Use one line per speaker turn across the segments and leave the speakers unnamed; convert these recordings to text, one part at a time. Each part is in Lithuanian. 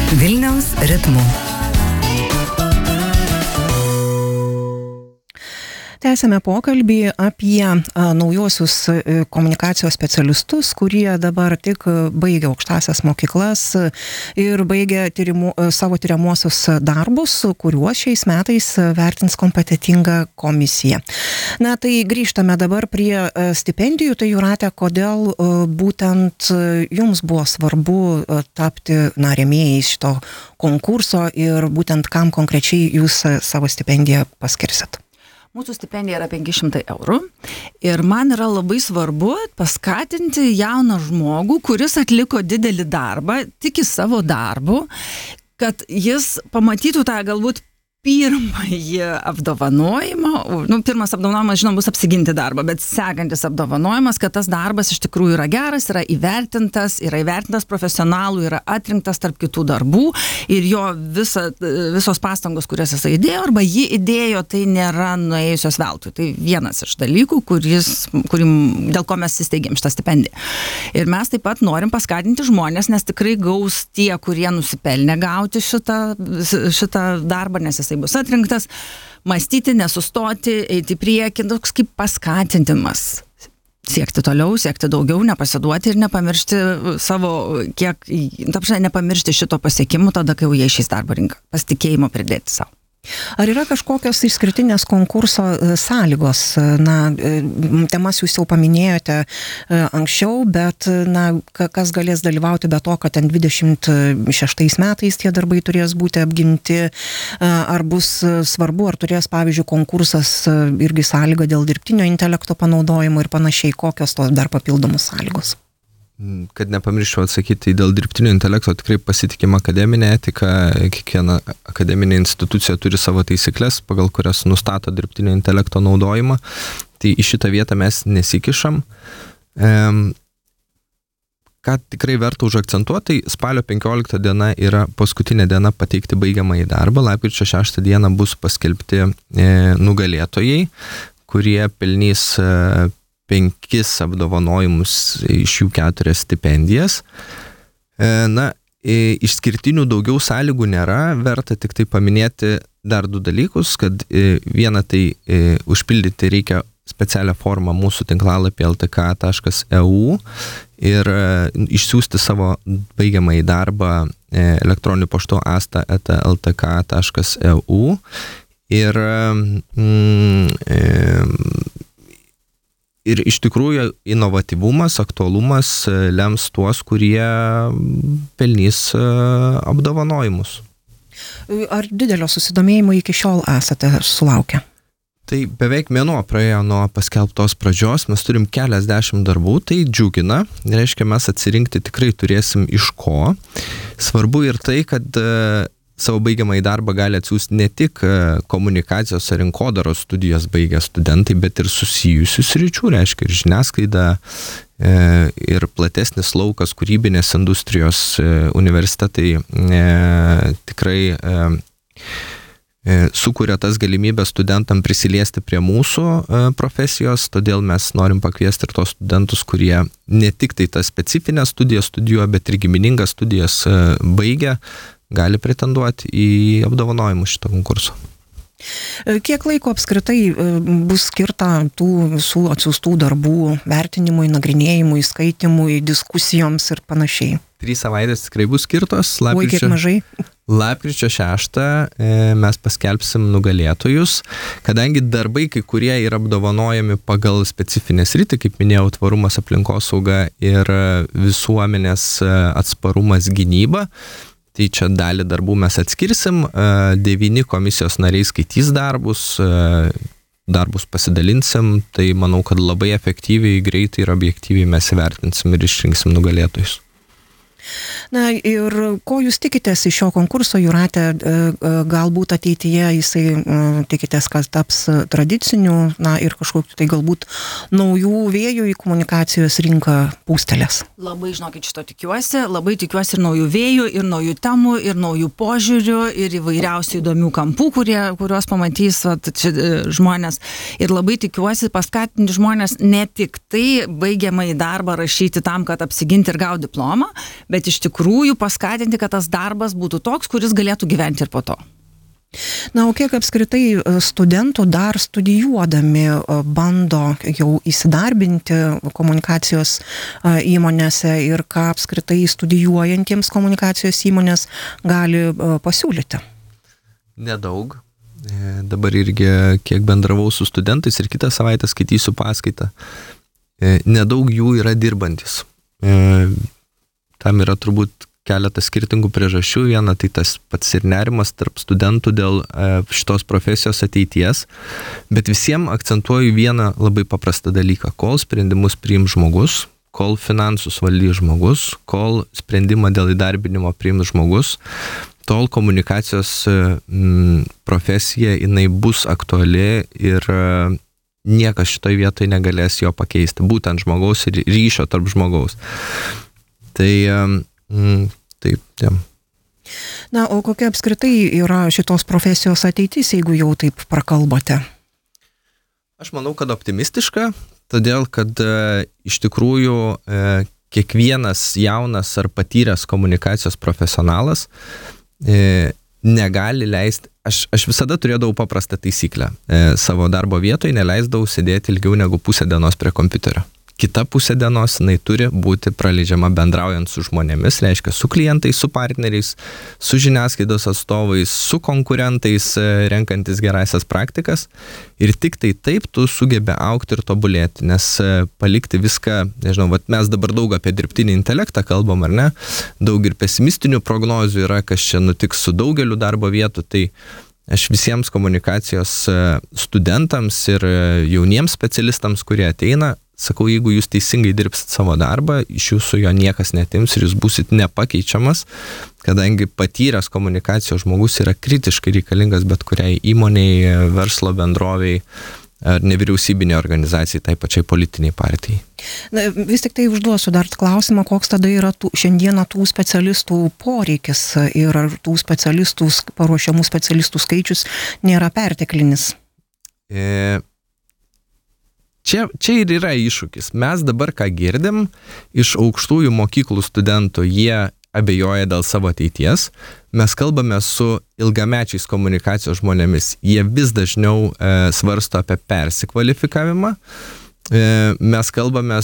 Vilniaus ritmu. Tęsime pokalbį apie naujosius komunikacijos specialistus, kurie dabar tik baigia aukštąsias mokyklas ir baigia savo tyriamuosius darbus, kuriuos šiais metais vertins kompetentinga komisija. Na, tai grįžtame dabar prie stipendijų. Tai Jūrate, kodėl būtent jums buvo svarbu tapti rėmėjais šito konkurso ir būtent kam konkrečiai jūs savo stipendiją paskirsit?
Mūsų stipendija yra 500 eurų ir man yra labai svarbu paskatinti jauną žmogų, kuris atliko didelį darbą, tiki savo darbu, kad jis pamatytų tą galbūt pirmąjį apdovanojimą. Pirmas apdovanojimas, žinom, bus apsiginti darbą, bet sekantis apdovanojimas, kad tas darbas iš tikrųjų yra geras, yra įvertintas profesionalų, yra atrinktas tarp kitų darbų ir jo visos pastangos, kurias jis įdėjo arba jį įdėjo, tai nėra nuėjusios veltui. Tai vienas iš dalykų, dėl ko mes įsteigėm šitą stipendiją. Ir mes taip pat norim paskatinti žmonės, nes tikrai gaus tie, kurie nusipelnė gauti šitą darbą, nes jisai bus atrinktas, mąstyti, nesustoti, eiti prieki, toks kaip paskatinimas. Siekti toliau, siekti daugiau, nepasiduoti ir nepamiršti nepamiršti šito pasiekimų tada, kai jau jie išeis darbo rinką. Pasitikėjimo pridėti savo. Ar yra kažkokios išskirtinės konkurso sąlygos? Temas jūs jau paminėjote anksčiau, bet kas galės dalyvauti be to, kad ten 26 metais tie darbai turės būti apginti? Ar bus svarbu, ar turės, pavyzdžiui, konkursas irgi sąlyga dėl dirbtinio intelekto panaudojimo ir panašiai? Kokios tos dar papildomos sąlygos?
Kad nepamirščiau atsakyti, dėl dirbtinio intelekto tikrai pasitikim akademinė etika, kiekviena akademinė institucija turi savo taisyklės, pagal kurias nustato dirbtinio intelekto naudojimą, tai į šitą vietą mes nesikišam. Ką tikrai verta užakcentuoti, tai spalio 15 diena yra paskutinė diena pateikti baigiamąjį darbą, lapkričio 6 dieną bus paskelbti nugalėtojai, kurie pelnys 5 apdovanojimus, iš jų 4 stipendijas. Išskirtinių daugiau sąlygų nėra, verta tik tai paminėti dar 2 dalykus, kad vieną tai užpildyti reikia specialią formą mūsų tinklalapį ltk.eu ir išsiųsti savo baigiamąjį darbą elektroniniu paštu asta@ltk.eu ir iš tikrųjų inovatyvumas, aktualumas lems tuos, kurie pelnys apdovanojimus.
Ar didelio susidomėjimo iki šiol esate sulaukę?
Tai beveik mėnuo praėjo nuo paskelbtos pradžios, mes turim keliasdešimt darbų, tai džiugina, reiškia mes atsirinkti tikrai turėsim iš ko. Svarbu ir tai, kad savo baigiamąjį darbą gali atsiųsti ne tik komunikacijos ar rinkodaros studijas baigę studentai, bet ir susijusių sričių, reiškia ir žiniasklaida, ir platesnis laukas kūrybinės industrijos universitetai tikrai sukuria tas galimybės studentam prisiliesti prie mūsų profesijos, todėl mes norim pakviesti ir tos studentus, kurie ne tik tai tas specifines studijas studijuoja, bet ir giminingas studijas baigia, gali pretenduoti į apdovanojimus šito konkurso.
Kiek laiko apskritai bus skirta tų visų atsiųstų darbų vertinimui, nagrinėjimui, skaitimui, diskusijoms ir panašiai?
3 savaitės tikrai bus skirtos.
Kiek mažai?
Lapkričio 6 mes paskelbsim nugalėtojus, kadangi darbai, kai kurie yra apdovanojami pagal specifinę sritį, kaip minėjau, tvarumas, aplinkosauga ir visuomenės atsparumas, gynyba. Tai čia dalį darbų mes atskirsim, 9 komisijos nariai skaitys darbus pasidalinsim, tai manau, kad labai efektyviai, greitai ir objektyviai mes įvertinsim ir išrinksim nugalėtojus.
Na ir ko jūs tikitės iš šio konkurso, Jūrate, galbūt ateityje jisai tikitės, kad taps tradiciniu, ir kažkokiu tai galbūt naujų vėjų į komunikacijos rinką pūstelės?
Labai, žinokit, šito tikiuosi, labai tikiuosi ir naujų vėjų, ir naujų temų, ir naujų požiūrių, ir įvairiausių įdomių kampų, kuriuos pamatys žmonės. Ir labai tikiuosi paskatinti žmonės ne tik tai baigiamąjį darbą rašyti tam, kad apsiginti ir gauti diplomą, bet bet iš tikrųjų paskatinti, kad tas darbas būtų toks, kuris galėtų gyventi ir po to.
Na, o kiek apskritai studentų dar studijuodami bando jau įsidarbinti komunikacijos įmonėse ir ką apskritai studijuojantiems komunikacijos įmonės gali pasiūlyti?
Nedaug. Dabar irgi kiek bendravau su studentais ir kitą savaitę skaitysiu paskaitą. Nedaug jų yra dirbantis. Tam yra turbūt keletas skirtingų priežasčių. Viena tai tas pats ir nerimas tarp studentų dėl šitos profesijos ateities, bet visiems akcentuoju vieną labai paprastą dalyką. Kol sprendimus priims žmogus, kol finansus valdys žmogus, kol sprendimą dėl įdarbinimo priims žmogus, tol komunikacijos profesija jinai bus aktuali ir niekas šitoj vietoje negalės jo pakeisti. Būtent žmogaus ir ryšio tarp žmogaus. Tai taip, ja.
Na, o kokia apskritai yra šitos profesijos ateitis, jeigu jau taip prakalbote?
Aš manau, kad optimistiška, todėl, kad iš tikrųjų kiekvienas jaunas ar patyręs komunikacijos profesionalas negali leisti, aš visada turėdavau paprastą taisyklę. Savo darbo vietoje neleisdavau sėdėti ilgiau negu pusę dienos prie kompiuterio. Kita pusė dienos jinai turi būti praleidžiama bendraujant su žmonėmis, reiškia su klientais, su partneriais, su žiniasklaidos atstovais, su konkurentais, renkantis gerasias praktikas. Ir tik tai taip tu sugebi augti ir tobulėti, nes palikti viską, nežinau, mes dabar daug apie dirbtinį intelektą kalbam, ar ne? Daug ir pesimistinių prognozių yra, kas čia nutiks su daugeliu darbo vietų, tai aš visiems komunikacijos studentams ir jauniems specialistams, kurie ateina, sakau, jeigu jūs teisingai dirbsit savo darbą, iš jūsų jo niekas netims ir jūs būsit nepakeičiamas, kadangi patyręs komunikacijos žmogus yra kritiškai reikalingas bet kuriai įmonei, verslo bendroviai ar nevyriausybinė organizacijai, tai pačiai politiniai partijai.
Na, vis tik tai užduosiu dar klausimą, koks tada yra šiandieną tų specialistų poreikis ir ar tų specialistų, paruošiamų specialistų skaičius nėra perteklinis?
Čia ir yra iššūkis. Mes dabar ką girdim iš aukštųjų mokyklų studentų, jie abejoja dėl savo ateities. Mes kalbame su ilgamečiais komunikacijos žmonėmis. Jie vis dažniau svarsto apie persikvalifikavimą. Mes kalbame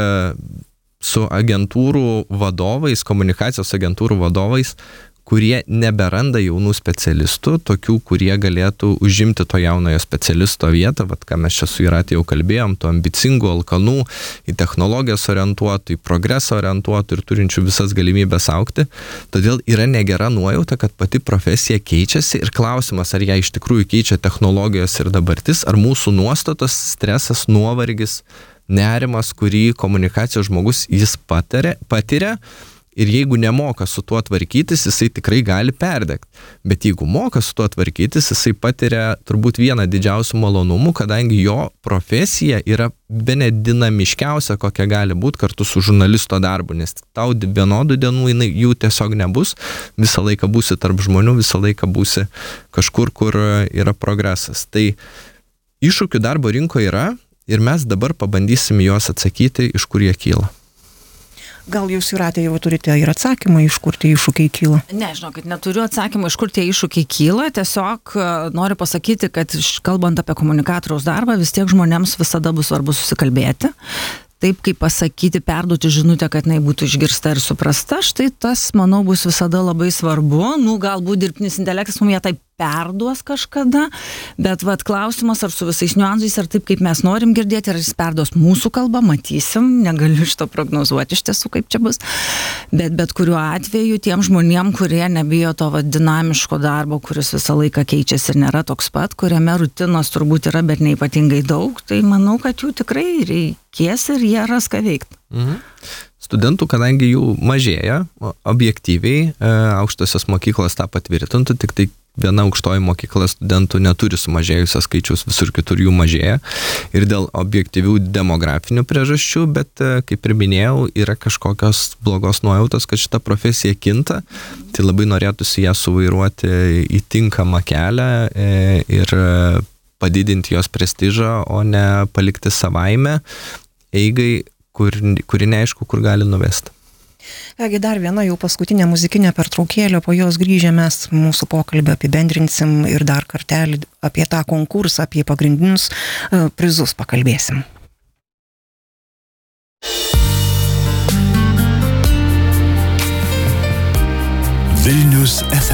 su agentūrų vadovais, komunikacijos agentūrų vadovais, kurie neberanda jaunų specialistų, tokių, kurie galėtų užimti to jaunojo specialisto vietą, ką mes čia su Jūrate jau kalbėjom, to ambicingų, alkanų, į technologijas orientuotų, į progresą orientuotų ir turinčių visas galimybės augti. Todėl yra negera nuojauta, kad pati profesija keičiasi ir klausimas, ar ją iš tikrųjų keičia technologijos ir dabartis, ar mūsų nuostatos, stresas, nuovargis, nerimas, kurį komunikacijos žmogus jis patiria. Ir jeigu nemoka su tuo tvarkytis, jisai tikrai gali perdegti. Bet jeigu moka su tuo tvarkytis, jisai patiria turbūt vieną didžiausių malonumų, kadangi jo profesija yra bene dinamiškiausia, kokia gali būti kartu su žurnalisto darbu, nes tau vienodų dienų jų tiesiog nebus, visą laiką būsi tarp žmonių, visą laiką būsi kažkur, kur yra progresas. Tai iššūkių darbo rinkoje yra ir mes dabar pabandysim juos atsakyti, iš kur jie kyla.
Gal jūs, Jūrate, jau turite ir atsakymą, iš kur tie iššūkiai kyla?
Ne, žinokit, neturiu atsakymą, iš kur tie iššūkiai kyla. Tiesiog noriu pasakyti, kad kalbant apie komunikatoriaus darbą, vis tiek žmonėms visada bus svarbu susikalbėti. Taip kaip pasakyti, perduoti žinutę, kad jinai būtų išgirsta ir suprasta, štai tas, manau, bus visada labai svarbu. Galbūt dirbtinis intelektas mums ją taip perduos kažkada, bet klausimas, ar su visais niuansais, ar taip, kaip mes norim girdėti, ar jis perduos mūsų kalbą, matysim, negaliu šito prognozuoti iš tiesų, kaip čia bus. Bet kuriuo atveju tiem žmonėm, kurie nebijo to dinamiško darbo, kuris visą laiką keičiasi ir nėra toks pat, kuriame rutinos turbūt yra, bet neypatingai daug, tai manau, kad jų tikrai reikės ir jie ras ką veikti.
Studentų, kadangi jų mažėja, objektyviai, aukštosios mokyklos tą patvirtintų, tik tai viena aukštoji mokykla studentų neturi sumažėjusios skaičius, visur kitur jų mažėja ir dėl objektyvių demografinių priežasčių, bet, kaip ir minėjau, yra kažkokios blogos nuojautos, kad šita profesija kinta, tai labai norėtųsi ją suvairuoti į tinkamą kelią ir padidinti jos prestižą, o ne palikti savaime eigai, kuri neaišku, kur gali nuvesti.
Kągi, dar viena jau paskutinė muzikinė pertraukėlė, po jos grįžę mes mūsų pokalbį apibendrinsim ir dar kartelį apie tą konkursą, apie pagrindinius prizus pakalbėsim.
Vilnius FM.